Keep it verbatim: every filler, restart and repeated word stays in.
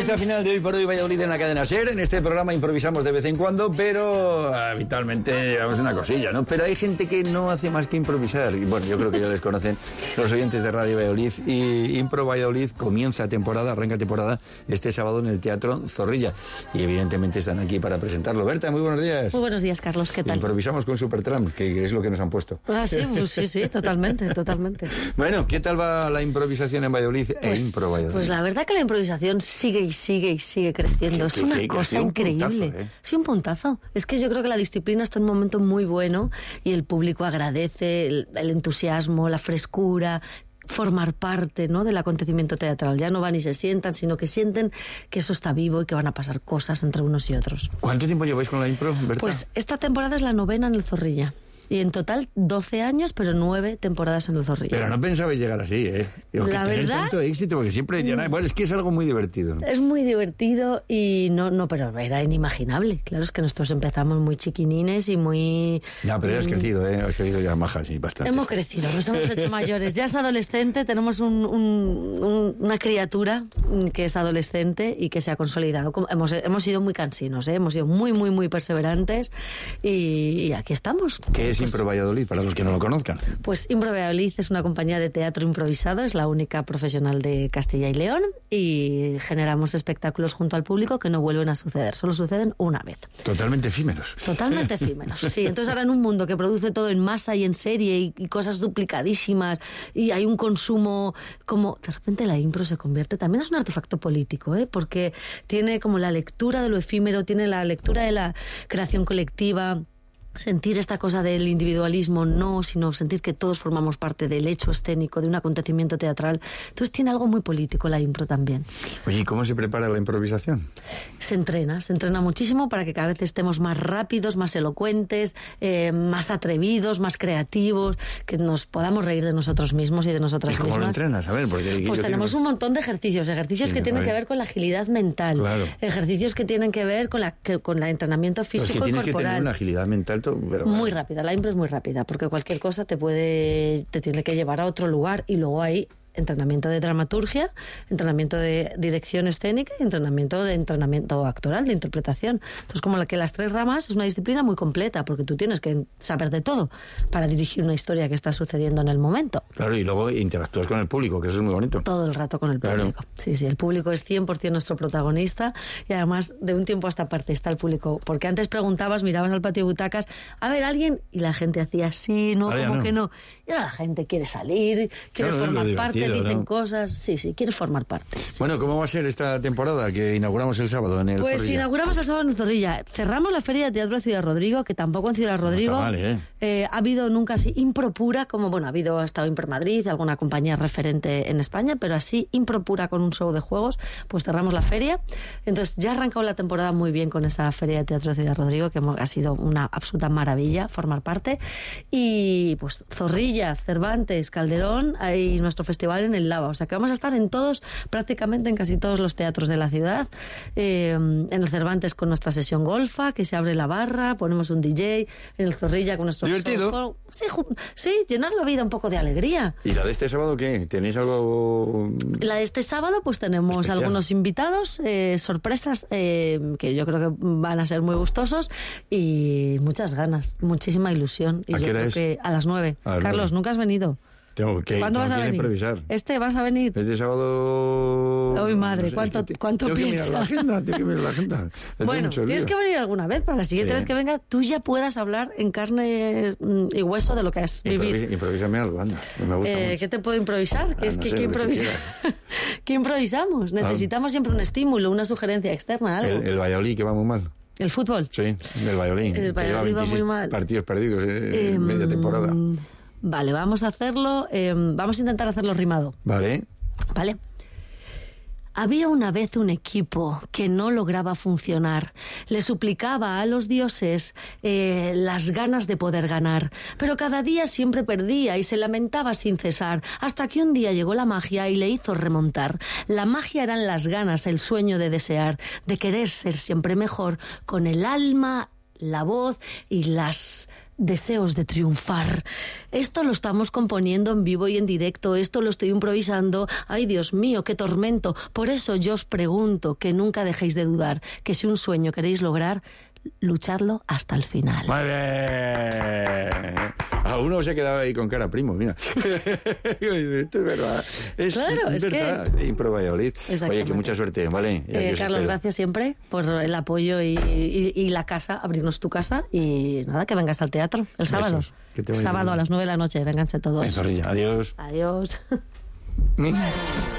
Recta final de Hoy por Hoy Valladolid en la cadena SER. En este programa improvisamos de vez en cuando, pero habitualmente llevamos una cosilla, ¿no? Pero hay gente que no hace más que improvisar. Y bueno, yo creo que ya les conocen los oyentes de Radio Valladolid. Y Impro Valladolid comienza temporada, arranca temporada este sábado en el Teatro Zorrilla. Y evidentemente están aquí para presentarlo. Berta, muy buenos días. Muy buenos días, Carlos, ¿qué tal? Improvisamos con Supertramp, que es lo que nos han puesto. Ah, sí, pues sí, sí, totalmente, totalmente. Bueno, ¿qué tal va la improvisación en Valladolid? Pues, e Impro Valladolid. Pues la verdad que la improvisación sigue y sigue y sigue creciendo. Es una que, que, cosa que un increíble. Puntazo, ¿eh? Sí, un puntazo. Es que yo creo que la disciplina está en un momento muy bueno y el público agradece el, el entusiasmo, la frescura, formar parte, ¿no?, del acontecimiento teatral. Ya no van y se sientan, sino que sienten que eso está vivo y que van a pasar cosas entre unos y otros. ¿Cuánto tiempo lleváis con la impro, Berta? Pues esta temporada es la novena en el Zorrilla. Y en total doce años, pero nueve temporadas en el Zorrilla. Pero no pensabais llegar así, ¿eh? Digo, la que verdad... tanto éxito, porque siempre... Ya, bueno, es que es algo muy divertido, ¿no? Es muy divertido y no, no, pero era inimaginable. Claro, es que nosotros empezamos muy chiquinines y muy... Ya, pero has crecido, ¿eh? Has crecido ya majas y bastante. Hemos crecido, nos hemos hecho mayores. Ya es adolescente, tenemos un, un, un, una criatura que es adolescente y que se ha consolidado. Hemos, hemos sido muy cansinos, ¿eh? Hemos sido muy, muy, muy perseverantes y, y aquí estamos. ¿Qué es Pues, Impro Valladolid, para los que no lo conozcan? Pues Impro Valladolid es una compañía de teatro improvisado, es la única profesional de Castilla y León y generamos espectáculos junto al público que no vuelven a suceder, solo suceden una vez. Totalmente efímeros. Totalmente efímeros, sí. Entonces ahora en un mundo que produce todo en masa y en serie y, y cosas duplicadísimas y hay un consumo como... De repente la impro se convierte, también es un artefacto político, ¿eh? Porque tiene como la lectura de lo efímero, tiene la lectura de la creación colectiva... Sentir esta cosa del individualismo, no, sino sentir que todos formamos parte del hecho escénico, de un acontecimiento teatral. Entonces tiene algo muy político la impro también. Oye, ¿y cómo se prepara la improvisación? Se entrena, se entrena muchísimo para que cada vez estemos más rápidos, más elocuentes, eh, más atrevidos, más creativos, que nos podamos reír de nosotros mismos y de nosotras mismas. ¿Y cómo mismas. lo entrenas? A ver, porque... Pues tenemos tengo... un montón de ejercicios, ejercicios sí, que tienen que ver con la agilidad mental, claro. Ejercicios que tienen que ver con la que, con el entrenamiento físico pues que y corporal. Tienes que tener una agilidad mental... Pero... Muy rápida, la impro es muy rápida, porque cualquier cosa te puede, te tiene que llevar a otro lugar y luego hay entrenamiento de dramaturgia, entrenamiento de dirección escénica y entrenamiento de entrenamiento actoral, de interpretación. Entonces, como la que las tres ramas es una disciplina muy completa, porque tú tienes que saber de todo para dirigir una historia que está sucediendo en el momento. Claro, y luego interactúas con el público, que eso es muy bonito. Todo el rato con el público. Claro. Sí, sí, el público es cien por ciento nuestro protagonista y además de un tiempo a esta parte está el público, porque antes preguntabas, mirabas al patio de butacas, a ver, alguien, y la gente hacía sí, no, ahora como no. que no. Y ahora la gente quiere salir, quiere claro, formar parte, dicen ¿no? cosas, sí, sí, quieres formar parte. Sí, bueno, sí. ¿cómo va a ser esta temporada que inauguramos el sábado en el Pues Zorrilla? inauguramos el sábado en el Zorrilla. Cerramos la Feria de Teatro de Ciudad Rodrigo, que tampoco en Ciudad Rodrigo. No está mal, ¿eh? Eh, ha habido nunca así impro pura, como bueno, ha habido, ha estado Impro Madrid, alguna compañía referente en España, pero así impro pura con un show de juegos, pues cerramos la feria. Entonces ya ha arrancado la temporada muy bien con esa Feria de Teatro de Ciudad Rodrigo, que ha sido una absoluta maravilla formar parte. Y pues Zorrilla, Cervantes, Calderón y nuestro festival en el Lava. O sea que vamos a estar en todos, prácticamente en casi todos los teatros de la ciudad. Eh, en el Cervantes con nuestra sesión golfa, que se abre la barra, ponemos un D J. En el Zorrilla con nuestro... ¿Divertido? Show. Sí, sí, llenar la vida un poco de alegría. ¿Y la de este sábado qué? ¿Tenéis algo...? La de este sábado pues tenemos especial? Algunos invitados, eh, sorpresas, eh, que yo creo que van a ser muy gustosos y muchas ganas, muchísima ilusión. Y ¿A yo qué hora creo es? que a las nueve. A las Carlos, nueve. ¿nunca has venido? Tengo que, ¿Cuándo tengo vas a que venir? Improvisar. Este, ¿vas a venir? Este sábado... Uy, madre, no sé, ¿cuánto, es que te, cuánto tengo piensas? Que mirar la agenda, tengo que mirar la agenda. Bueno, tienes que venir alguna vez para la siguiente sí. vez que venga tú ya puedas hablar en carne y hueso de lo que has Improvis, vivido. Improvísame algo, anda. Me gusta eh, mucho. ¿Qué te puedo improvisar? Ah, ¿Qué, es no que, sé, ¿qué, improvisa? ¿Qué improvisamos? Necesitamos ah. siempre un estímulo, una sugerencia externa, algo. El, el Valladolid, que va muy mal. ¿El fútbol? Sí, el Valladolid. El Valladolid va muy mal. Partidos perdidos en eh, media temporada. Vale, vamos a hacerlo, eh, vamos a intentar hacerlo rimado. Vale. Vale. Había una vez un equipo que no lograba funcionar. Le suplicaba a los dioses eh, las ganas de poder ganar, pero cada día siempre perdía y se lamentaba sin cesar, hasta que un día llegó la magia y le hizo remontar. La magia eran las ganas, el sueño de desear, de querer ser siempre mejor, con el alma, la voz y las deseos de triunfar. Esto lo estamos componiendo en vivo y en directo, esto lo estoy improvisando. Ay, Dios mío, qué tormento. Por eso yo os pregunto que nunca dejéis de dudar, que si un sueño queréis lograr, luchadlo hasta el final. Muy bien. A uno se ha quedado ahí con cara primo, mira. Esto es verdad. Es, claro, es es verdad. que... Impro Valladolid. Oye, que mucha suerte, ¿vale? Eh, Carlos, gracias siempre por el apoyo y, y, y la casa, abrirnos tu casa. Y nada, que vengas al teatro el sábado. Sábado a las nueve de la noche, vénganse todos. Ay, Zorrilla, adiós. Adiós.